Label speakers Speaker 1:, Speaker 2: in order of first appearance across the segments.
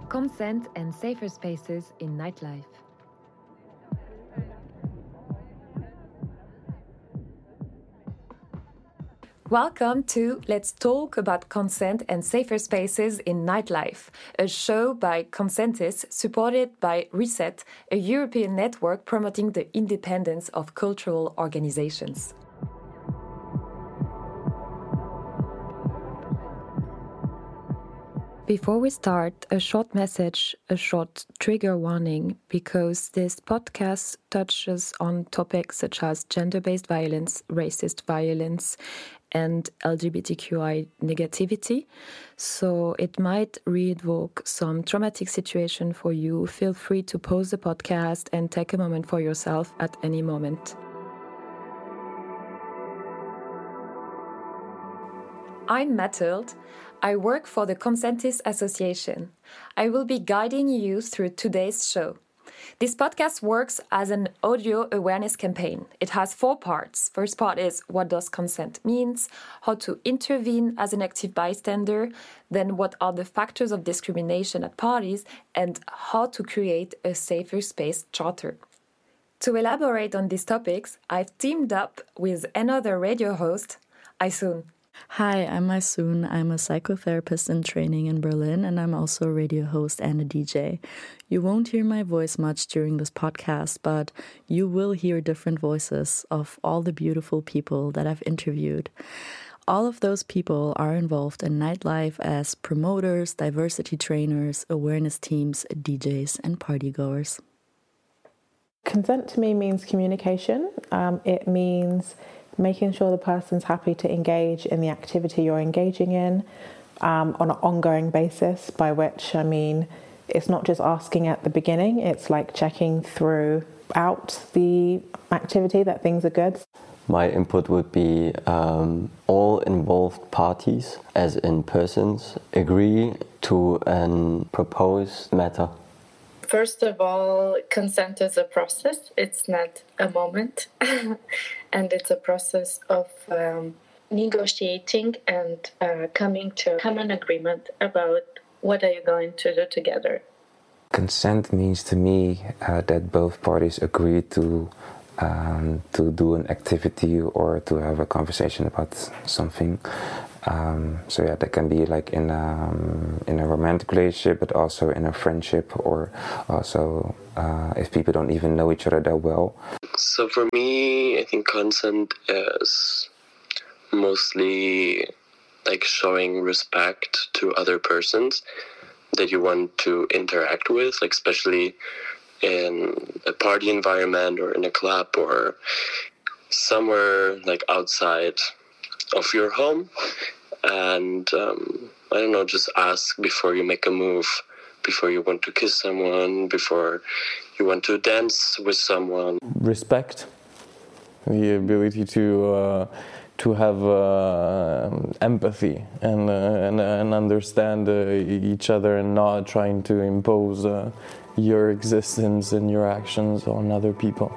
Speaker 1: Consent and safer spaces in nightlife. Welcome to Let's Talk About Consent and Safer Spaces in Nightlife, a show by Consentis supported by Reset, a European network promoting the independence of cultural organizations. Before we start, a short message, a short trigger warning, because this podcast touches on topics such as gender-based violence, racist violence, and LGBTQI negativity. So it might re-evoke some traumatic situation for you. Feel free to pause the podcast and take a moment for yourself at any moment. I'm Mathilde. I work for the Consentis Association. I will be guiding you through today's show. This podcast works as an audio awareness campaign. It has 4 parts. First part is what does consent means, how to intervene as an active bystander, then what are the factors of discrimination at parties, and how to create a safer space charter. To elaborate on these topics, I've teamed up with another radio host, Aysun.
Speaker 2: Hi, I'm Aysun. I'm a psychotherapist in training in Berlin, and I'm also a radio host and a DJ. You won't hear my voice much during this podcast, but you will hear different voices of all the beautiful people that I've interviewed. All of those people are involved in nightlife as promoters, diversity trainers, awareness teams, DJs, and partygoers.
Speaker 3: Consent to me means communication. It means making sure the person's happy to engage in the activity you're engaging in on an ongoing basis, by which I mean it's not just asking at the beginning, it's like checking throughout the activity that things are good.
Speaker 4: My input would be all involved parties, as in persons, agree to a proposed matter.
Speaker 5: First of all, consent is a process. It's not a moment. And it's a process of negotiating and coming to a common agreement about what are you going to do together.
Speaker 6: Consent means to me that both parties agree to do an activity or to have a conversation about something. So yeah, that can be like in a romantic relationship, but also in a friendship, or also if people don't even know each other that well.
Speaker 7: So for me, I think consent is mostly like showing respect to other persons that you want to interact with, like especially in a party environment or in a club or somewhere like outside of your home. And I don't know, just ask before you make a move, before you want to kiss someone, before you want to dance with someone.
Speaker 8: Respect, the ability to have empathy and understand each other, and not trying to impose your existence and your actions on other people.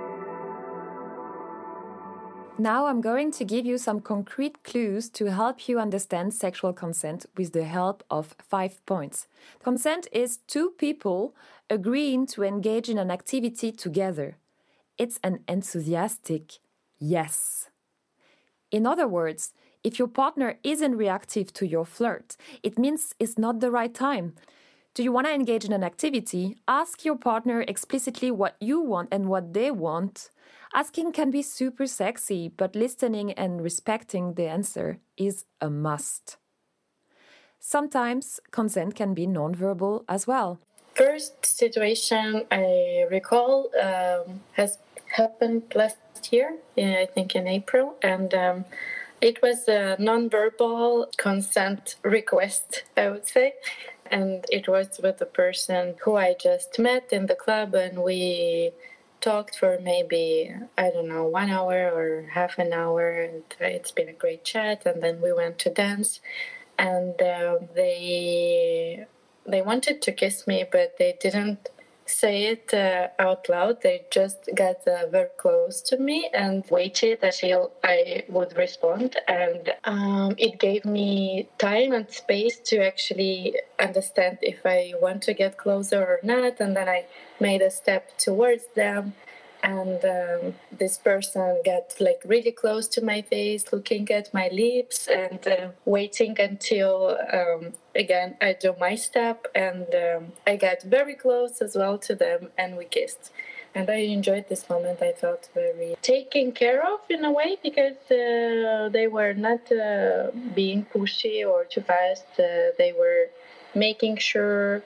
Speaker 1: Now I'm going to give you some concrete clues to help you understand sexual consent with the help of 5 points. Consent is 2 people agreeing to engage in an activity together. It's an enthusiastic yes. In other words, if your partner isn't reactive to your flirt, it means it's not the right time. Do you want to engage in an activity? Ask your partner explicitly what you want and what they want. Asking can be super sexy, but listening and respecting the answer is a must. Sometimes consent can be nonverbal as well.
Speaker 5: First situation I recall has happened last year, I think in April, and it was a nonverbal consent request, I would say. And it was with a person who I just met in the club, and we talked for maybe, 1 hour or half an hour, and it's been a great chat, and then we went to dance, and they wanted to kiss me, but they didn't say it out loud. They just got very close to me and waited until I would respond. And it gave me time and space to actually understand if I want to get closer or not. And then I made a step towards them. And this person got like really close to my face, looking at my lips and waiting until, again, I do my step. And I got very close as well to them and we kissed. And I enjoyed this moment. I felt very taken care of in a way because they were not being pushy or too fast. They were making sure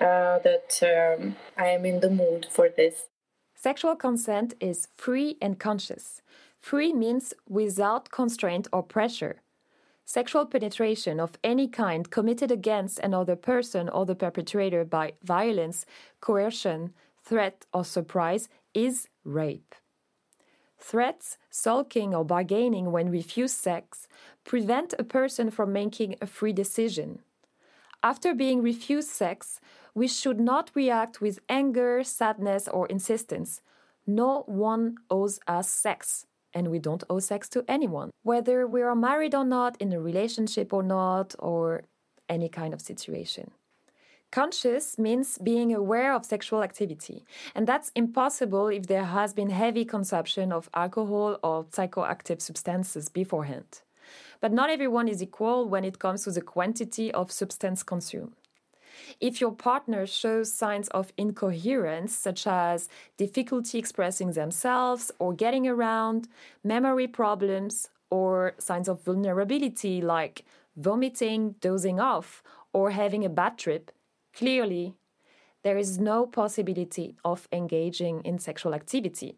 Speaker 5: that I am in the mood for this.
Speaker 1: Sexual consent is free and conscious. Free means without constraint or pressure. Sexual penetration of any kind committed against another person or the perpetrator by violence, coercion, threat, or surprise is rape. Threats, sulking, or bargaining when refused sex prevent a person from making a free decision. After being refused sex, we should not react with anger, sadness, or insistence. No one owes us sex, and we don't owe sex to anyone, whether we are married or not, in a relationship or not, or any kind of situation. Conscious means being aware of sexual activity, and that's impossible if there has been heavy consumption of alcohol or psychoactive substances beforehand. But not everyone is equal when it comes to the quantity of substance consumed. If your partner shows signs of incoherence, such as difficulty expressing themselves or getting around, memory problems, or signs of vulnerability like vomiting, dozing off, or having a bad trip, clearly there is no possibility of engaging in sexual activity.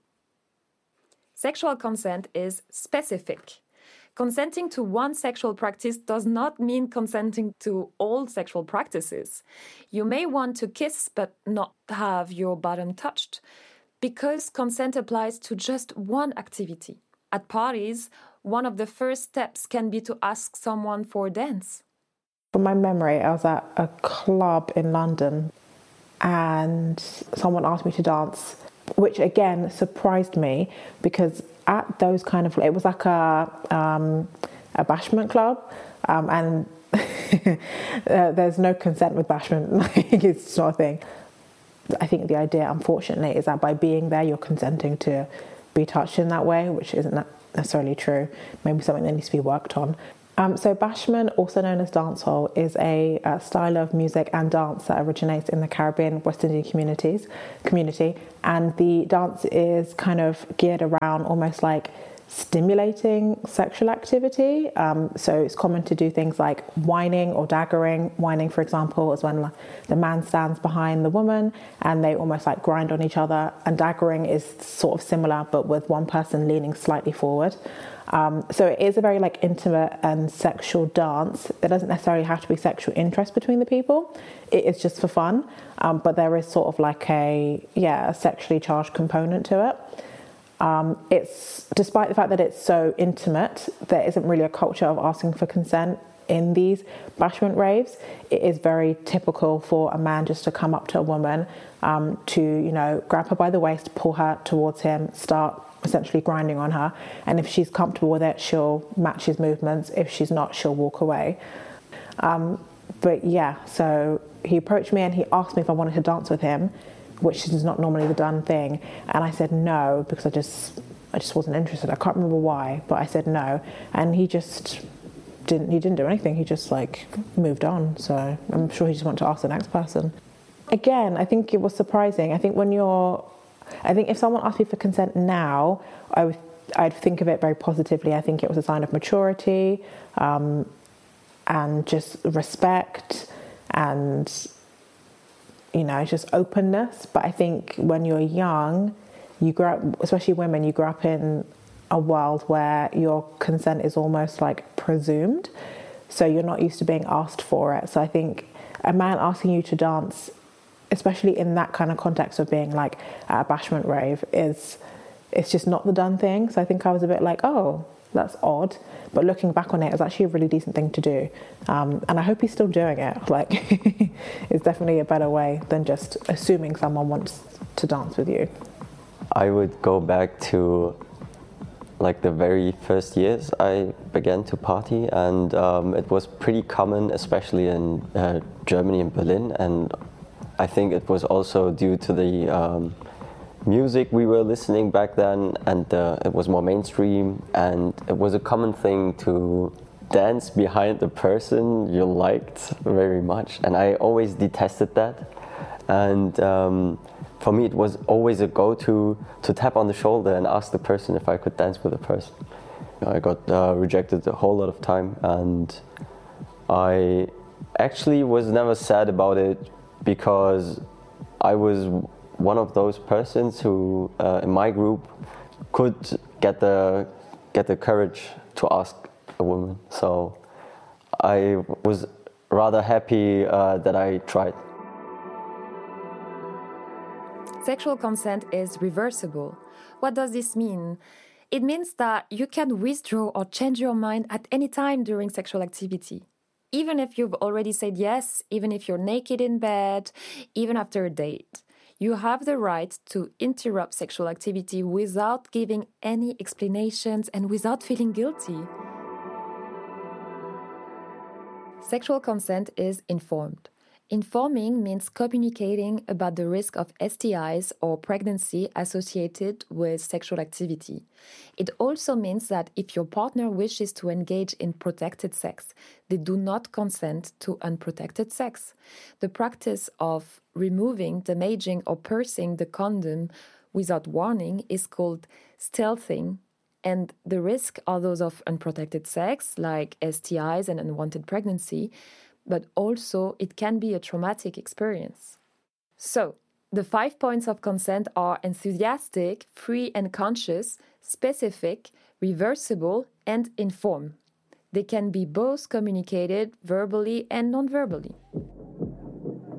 Speaker 1: Sexual consent is specific. Consenting to one sexual practice does not mean consenting to all sexual practices. You may want to kiss but not have your bottom touched, because consent applies to just one activity. At parties, one of the first steps can be to ask someone for a dance.
Speaker 3: From my memory, I was at a club in London and someone asked me to dance, which again surprised me because at those kind of, it was like a bashment club, and there's no consent with bashment. Like, it's not a thing. I think the idea, unfortunately, is that by being there, you're consenting to be touched in that way, which isn't necessarily true. Maybe something that needs to be worked on. So bashment, also known as dancehall, is a style of music and dance that originates in the Caribbean, West Indian community, and the dance is kind of geared around almost like stimulating sexual activity. So it's common to do things like whining or daggering. Whining, for example, is when the man stands behind the woman and they almost like grind on each other, and daggering is sort of similar but with one person leaning slightly forward. So it is a very like intimate and sexual dance. There doesn't necessarily have to be sexual interest between the people. It is just for fun, but there is sort of like a sexually charged component to it. It's, despite the fact that it's so intimate, there isn't really a culture of asking for consent in these bashment raves. It is very typical for a man just to come up to a woman, to grab her by the waist, pull her towards him, start essentially grinding on her, and if she's comfortable with it, she'll match his movements. If she's not, she'll walk away. But yeah, so he approached me and he asked me if I wanted to dance with him, which is not normally the done thing, and I said no because I just wasn't interested. I can't remember why, but I said no, and he didn't do anything. He just like moved on. So I'm sure he just wanted to ask the next person. Again, I think it was surprising. I think if someone asked me for consent now, I'd think of it very positively. I think it was a sign of maturity, and just respect, and just openness. But I think when you're young, you grow up, especially women, you grow up in a world where your consent is almost like presumed, so you're not used to being asked for it. So I think a man asking you to dance, especially in that kind of context of being like at a bashment rave, it's just not the done thing. So I think I was a bit like, oh, that's odd. But looking back on it, it's actually a really decent thing to do. And I hope he's still doing it. Like, it's definitely a better way than just assuming someone wants to dance with you.
Speaker 4: I would go back to like the very first years I began to party, and it was pretty common, especially in Germany and Berlin. And I think it was also due to the music we were listening back then, and it was more mainstream, and it was a common thing to dance behind the person you liked very much, and I always detested that. And for me, it was always a go-to to tap on the shoulder and ask the person if I could dance with the person. I got rejected a whole lot of time, and I actually was never sad about it, because I was one of those persons who, in my group, could get the courage to ask a woman. So I was rather happy that I tried.
Speaker 1: Sexual consent is reversible. What does this mean? It means that you can withdraw or change your mind at any time during sexual activity. Even if you've already said yes, even if you're naked in bed, even after a date. You have the right to interrupt sexual activity without giving any explanations and without feeling guilty. Sexual consent is informed. Informing means communicating about the risk of STIs or pregnancy associated with sexual activity. It also means that if your partner wishes to engage in protected sex, they do not consent to unprotected sex. The practice of removing, damaging, or piercing the condom without warning is called stealthing, and the risks are those of unprotected sex, like STIs and unwanted pregnancy, but also it can be a traumatic experience. So, the 5 points of consent are enthusiastic, free and conscious, specific, reversible, and informed. They can be both communicated verbally and non-verbally.